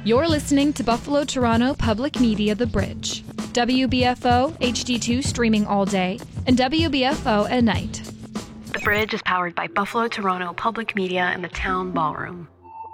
You're listening to Buffalo Toronto Public Media The Bridge. WBFO HD2 streaming all day and WBFO at night. The Bridge is powered by Buffalo Toronto Public Media and the Town Ballroom.